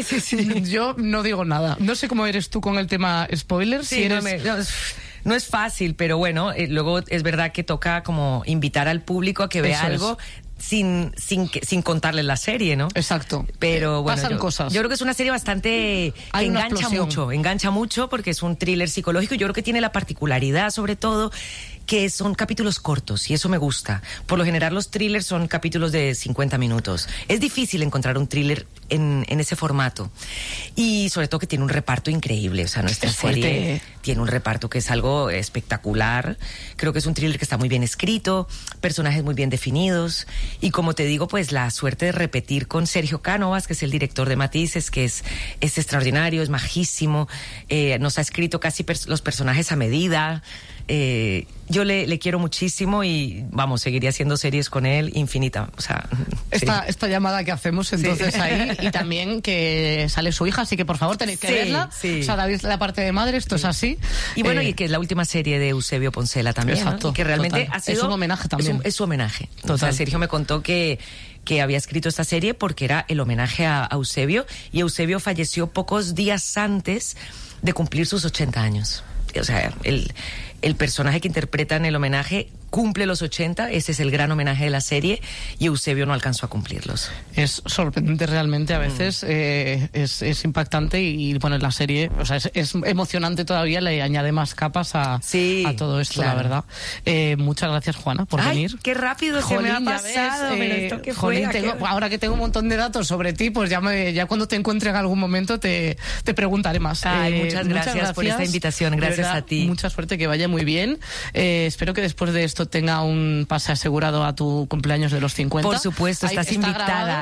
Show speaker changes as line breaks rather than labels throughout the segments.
Sí.
Yo no digo nada. No sé cómo eres tú con el tema spoilers.
Sí, no es fácil, pero bueno, luego es verdad que toca como invitar al público a que vea algo sin contarle la serie, ¿no?
Exacto.
Pero bueno,
pasan cosas.
Yo creo que es una serie bastante que engancha mucho porque es un thriller psicológico. Yo creo que tiene la particularidad, sobre todo, que son capítulos cortos, y eso me gusta. Por lo general los thrillers son capítulos de 50 minutos. Es difícil encontrar un thriller en ese formato. Y sobre todo que tiene un reparto increíble. O sea, nuestra serie tiene un reparto que es algo espectacular. Creo que es un thriller que está muy bien escrito, personajes muy bien definidos. Y como te digo, pues la suerte de repetir con Sergio Cánovas, que es el director de Matices, que es extraordinario, es majísimo. Nos ha escrito casi los personajes a medida. Yo le quiero muchísimo y vamos, seguiría haciendo series con él infinita. O sea,
esta llamada que hacemos entonces ahí, y también que sale su hija, así que por favor tenéis que verla. O sea, David, la parte de madre, esto es así.
Y bueno, y que es la última serie de Eusebio Poncela también.
Exacto,
¿no? Y que realmente ha sido
es un homenaje también.
Es su homenaje. O sea, Sergio me contó que había escrito esta serie porque era el homenaje a Eusebio, y Eusebio falleció pocos días antes de cumplir sus 80 años. O sea, el personaje que interpreta en el homenaje cumple los 80, ese es el gran homenaje de la serie, y Eusebio no alcanzó a cumplirlos.
Es sorprendente realmente, a veces es impactante, y bueno, en la serie, o sea, es emocionante todavía, le añade más capas a todo esto, claro. La verdad. Muchas gracias, Juana, por venir.
Qué rápido se me ha pasado, pero esto que fue.
Ahora que tengo un montón de datos sobre ti, pues ya cuando te encuentre en algún momento te preguntaré más.
Muchas gracias por esta invitación, gracias verdad, a ti.
Mucha suerte, que vaya muy bien. Espero que después de esto tenga un pase asegurado a tu cumpleaños de los 50.
Por supuesto, estás invitada.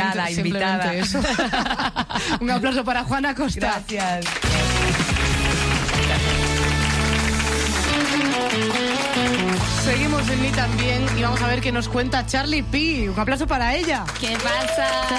Eso. Un aplauso para Juana Costa.
Gracias.
Seguimos en Ni También y vamos a ver qué nos cuenta Charlie P. Un aplauso para ella.
¿Qué pasa,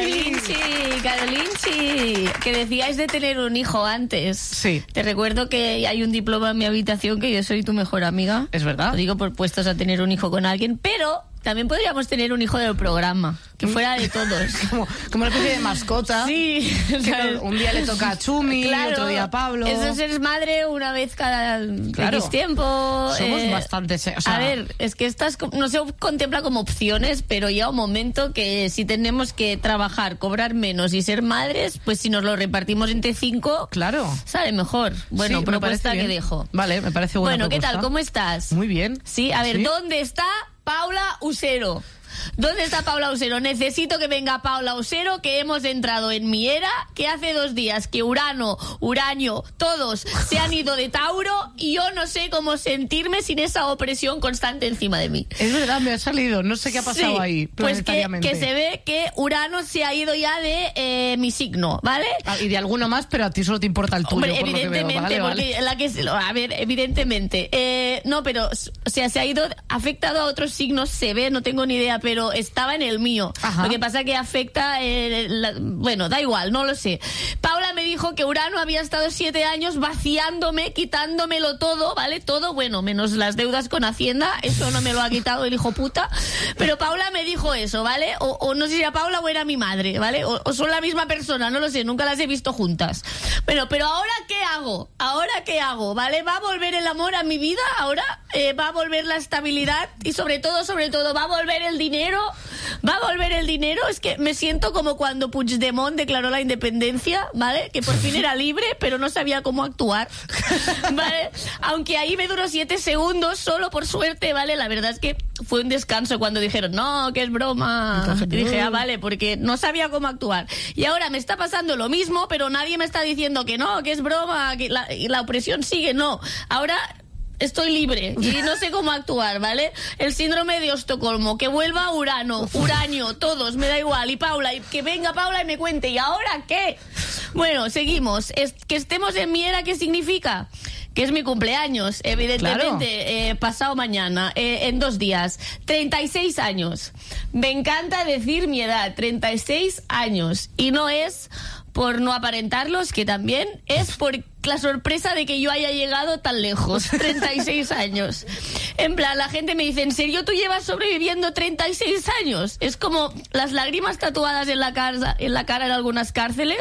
Carolinchi? Que decíais de tener un hijo antes.
Sí.
Te recuerdo que hay un diploma en mi habitación, que yo soy tu mejor amiga.
Es verdad.
Lo digo por puestos a tener un hijo con alguien, pero también podríamos tener un hijo del programa, que fuera de todos.
como una especie de mascota.
Sí.
Que un día le toca a Chumi,
claro,
otro día a Pablo.
Eso es más una vez cada X tiempo.
Somos bastante...
A ver, es que estas no se contempla como opciones, pero llega un momento que si tenemos que trabajar, cobrar menos y ser madres, pues si nos lo repartimos entre 5,
claro,
sale mejor. Bueno, sí, propuesta que dejo.
Vale, me parece buena
Bueno,
propuesta.
¿qué tal? ¿Cómo estás?
Muy bien.
Sí, a ver, ¿dónde está Paula Usero? ¿Dónde está Paula Usero? Necesito que venga Paula Usero, que hemos entrado en mi era, que hace 2 días que Urano, Uranio, todos se han ido de Tauro, y yo no sé cómo sentirme sin esa opresión constante encima de mí.
Es verdad, me ha salido, no sé qué ha pasado ahí planetariamente.
Pues que se ve que Urano se ha ido ya de mi signo, ¿vale?
Y de alguno más, pero a ti solo te importa el tuyo.
Hombre,
por
evidentemente,
lo que veo.
porque a ver, evidentemente. No, pero, o sea, se ha ido, afectado a otros signos, se ve, no tengo ni idea, pero estaba en el mío. Ajá. Lo que pasa que afecta, bueno, da igual, no lo sé. Paula me dijo que Urano había estado 7 años vaciándome, quitándomelo todo, ¿vale? Todo, bueno, menos las deudas con Hacienda, eso no me lo ha quitado el hijo puta. Pero Paula me dijo eso, ¿vale? O no sé si era Paula o era mi madre, ¿vale? O son la misma persona, no lo sé, nunca las he visto juntas. Bueno, pero ¿ahora qué hago? ¿Vale? ¿Va a volver el amor a mi vida ahora? ¿Va a volver la estabilidad? Y sobre todo, ¿va a volver el dinero? Es que me siento como cuando Puigdemont declaró la independencia, ¿vale? Que por fin era libre, pero no sabía cómo actuar, ¿vale? Aunque ahí me duró 7 segundos, solo por suerte, ¿vale? La verdad es que fue un descanso cuando dijeron, no, que es broma. Y dije, vale, porque no sabía cómo actuar. Y ahora me está pasando lo mismo, pero nadie me está diciendo que no, que es broma, que la opresión sigue, no. Ahora estoy libre y no sé cómo actuar, ¿vale? El síndrome de Estocolmo, que vuelva Urano, Uranio, todos, me da igual. Y Paula, y que venga Paula y me cuente, ¿y ahora qué? Bueno, seguimos. Que estemos en mi era, ¿qué significa? Que es mi cumpleaños, evidentemente, claro. Pasado mañana, en 2 días. 36 años. Me encanta decir mi edad, 36 años. Y no es por no aparentarlos, que también es por la sorpresa de que yo haya llegado tan lejos. 36 años. En plan, la gente me dice, ¿en serio tú llevas sobreviviendo 36 años? Es como las lágrimas tatuadas en la cara en algunas cárceles.